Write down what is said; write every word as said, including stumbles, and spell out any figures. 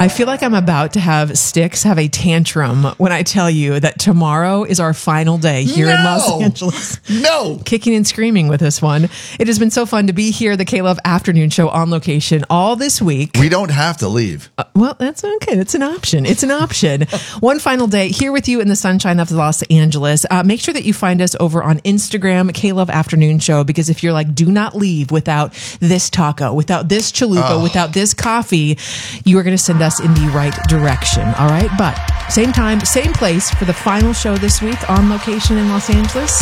I feel like I'm about to have Styx have a tantrum when I tell you that tomorrow is our final day here no, in Los Angeles. No. Kicking and screaming with this one. It has been so fun to be here, the K-Love Afternoon Show on location all this week. We don't have to leave. Uh, well, that's okay. It's an option. It's an option. One final day here with you in the sunshine of Los Angeles. Uh, make sure that you find us over on Instagram, K-Love Afternoon Show, because if you're like, do not leave without this taco, without this chalupa, oh. without this coffee, you are going to send us in the right direction. All right. But same time, same place for the final show this week on location in Los Angeles.